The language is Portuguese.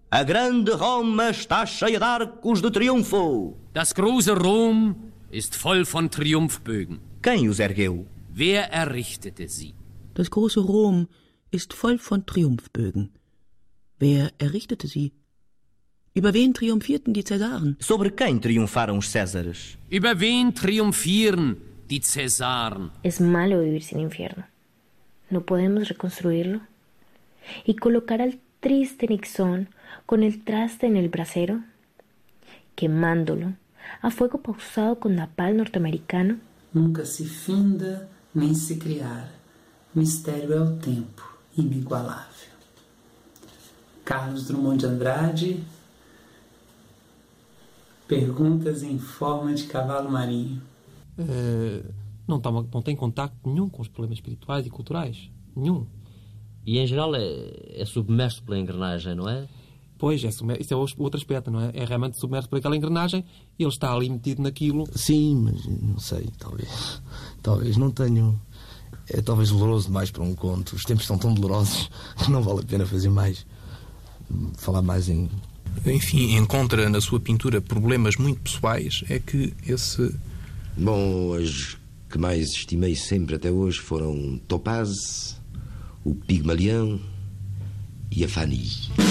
A grande Roma está cheia de arcos de triunfo. Das große Rom ist voll von Triumphbögen. Quem os ergueu? Wer errichtete sie? Das große Rom ist voll von Triumphbögen. Wer errichtete sie? Über wen triumphierten die Cäsaren? Sobre quem triunfaram os Césares? Über wen triumphieren die Cäsaren? Es malo vivir sin infierno. ¿No podemos reconstruirlo? ¿Y colocar al triste Nixón con el traste en el brasero? Quemándolo a fuego pausado con napalm norte-americano? Nunca se finda nem se criar. Mistério é o tempo, inigualável. Carlos Drummond de Andrade. Perguntas em forma de cavalo marinho. Não tem contacto nenhum com os problemas espirituais e culturais. Nenhum. E, em geral, é submerso pela engrenagem, não é? Pois, isso é outro aspecto, não é? É realmente submerso por aquela engrenagem e ele está ali metido naquilo. Sim, mas não sei, talvez não tenho. É talvez doloroso demais para um conto. Os tempos estão tão dolorosos que não vale a pena falar mais em... Enfim, encontra na sua pintura problemas muito pessoais. É que esse... Bom, as que mais estimei sempre até hoje foram Topaz, o Pigmalião e a Fanny.